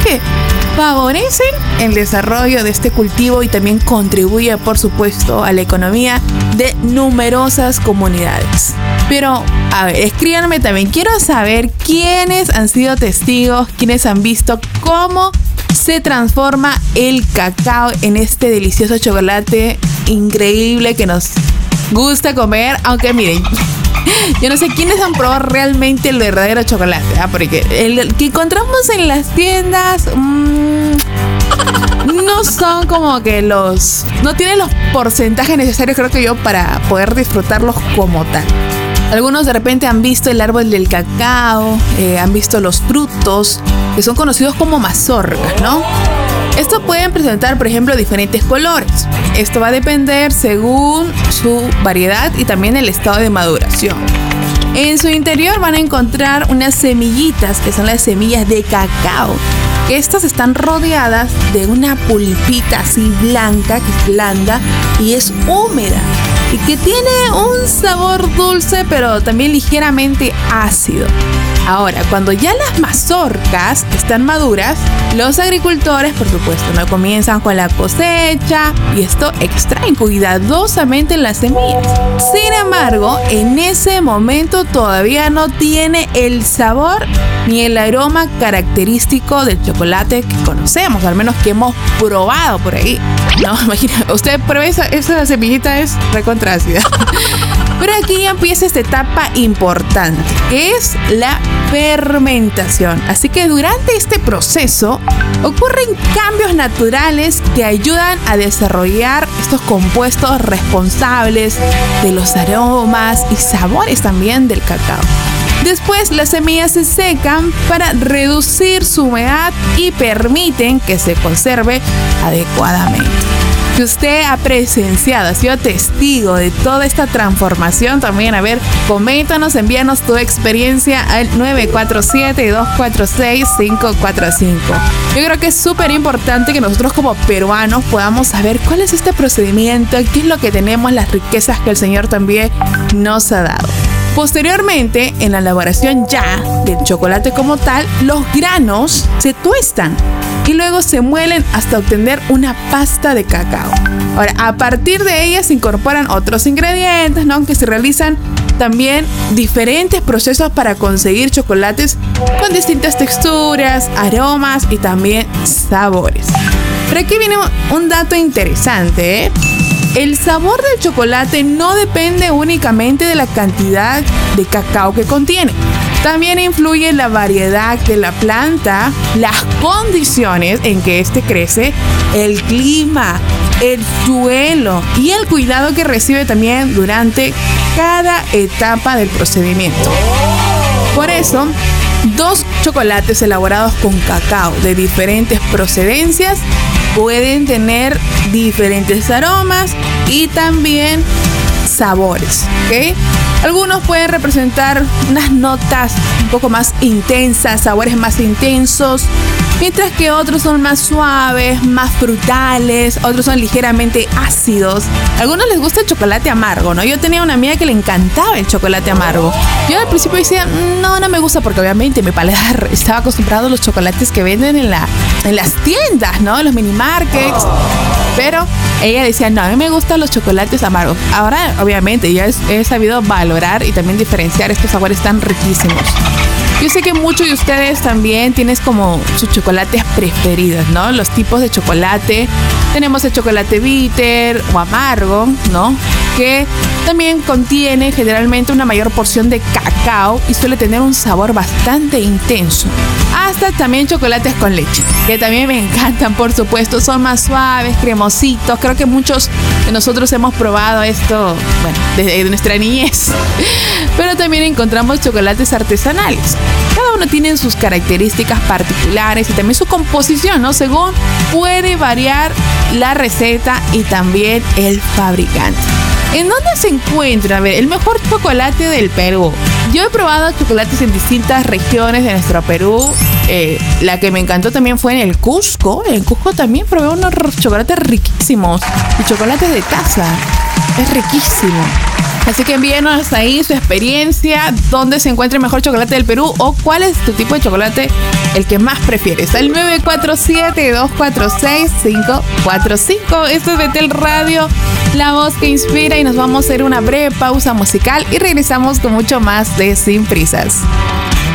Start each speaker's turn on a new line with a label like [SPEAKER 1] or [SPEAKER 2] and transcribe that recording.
[SPEAKER 1] que favorecen el desarrollo de este cultivo y también contribuye, por supuesto, a la economía de numerosas comunidades. Pero, a ver, escríbanme también. Quiero saber quiénes han sido testigos, quiénes han visto cómo se transforma el cacao en este delicioso chocolate increíble que nos gusta comer. Aunque miren, yo no sé quiénes han probado realmente el verdadero chocolate, porque el que encontramos en las tiendas no son como que no tienen los porcentajes necesarios, creo que yo, para poder disfrutarlos como tal. Algunos de repente han visto el árbol del cacao, han visto los frutos, que son conocidos como mazorcas, ¿no? Estos pueden presentar, por ejemplo, diferentes colores. Esto va a depender según su variedad y también el estado de maduración. En su interior van a encontrar unas semillitas, que son las semillas de cacao. Estas están rodeadas de una pulpita así blanca, que es blanda y es húmeda, y que tiene un sabor dulce, pero también ligeramente ácido. Ahora, cuando ya las mazorcas están maduras, los agricultores, por supuesto, no comienzan con la cosecha y esto extraen cuidadosamente las semillas. Sin embargo, en ese momento todavía no tiene el sabor ni el aroma característico del chocolate que conocemos, al menos que hemos probado por ahí. No, imagina, usted prueba esa semillita, es recontra ácida. Pero aquí ya empieza esta etapa importante, que es la fermentación. Así que durante este proceso ocurren cambios naturales que ayudan a desarrollar estos compuestos responsables de los aromas y sabores también del cacao. Después las semillas se secan para reducir su humedad y permiten que se conserve adecuadamente. Si usted ha presenciado, ha sido testigo de toda esta transformación, también, a ver, coméntanos, envíanos tu experiencia al 947-246-545. Yo creo que es súper importante que nosotros como peruanos podamos saber cuál es este procedimiento, qué es lo que tenemos, las riquezas que el Señor también nos ha dado. Posteriormente, en la elaboración ya del chocolate como tal, los granos se tuestan y luego se muelen hasta obtener una pasta de cacao. Ahora, a partir de ella se incorporan otros ingredientes, ¿no? Aunque se realizan también diferentes procesos para conseguir chocolates con distintas texturas, aromas y también sabores. Pero aquí viene un dato interesante, ¿eh? El sabor del chocolate no depende únicamente de la cantidad de cacao que contiene. También influye la variedad de la planta, las condiciones en que éste crece, el clima, el suelo y el cuidado que recibe también durante cada etapa del procedimiento. Por eso, 2 chocolates elaborados con cacao de diferentes procedencias pueden tener diferentes aromas y también sabores, ¿ok? Algunos pueden representar unas notas un poco más intensas, sabores más intensos, mientras que otros son más suaves, más frutales, otros son ligeramente ácidos. A algunos les gusta el chocolate amargo, ¿no? Yo tenía una amiga que le encantaba el chocolate amargo. Yo al principio decía, no me gusta, porque obviamente mi paladar estaba acostumbrado a los chocolates que venden en las tiendas, ¿no? En los mini markets. Pero ella decía, no, a mí me gustan los chocolates amargos. Ahora, obviamente, ya he sabido valorar y también diferenciar estos sabores tan riquísimos. Yo sé que muchos de ustedes también tienen como sus chocolates preferidos, ¿no? Los tipos de chocolate. Tenemos el chocolate bitter o amargo, ¿no? Que también contiene generalmente una mayor porción de cacao y suele tener un sabor bastante intenso. Hasta también chocolates con leche, que también me encantan, por supuesto. Son más suaves, cremositos. Creo que muchos de nosotros hemos probado esto, bueno, desde nuestra niñez. Pero también encontramos chocolates artesanales. Cada uno tiene sus características particulares y también su composición, ¿no? Según puede variar la receta y también el fabricante. ¿En dónde se encuentra, a ver, el mejor chocolate del Perú? Yo he probado chocolates en distintas regiones de nuestro Perú. La que me encantó también fue en el Cusco. En el Cusco también probé unos chocolates riquísimos. Y chocolates de taza. Es riquísimo. Así que envíenos ahí su experiencia, dónde se encuentra el mejor chocolate del Perú o cuál es tu tipo de chocolate el que más prefieres. Al 947-246-545. Esto es Betel Radio, la voz que inspira, y nos vamos a hacer una breve pausa musical y regresamos con mucho más de Sin Prisas.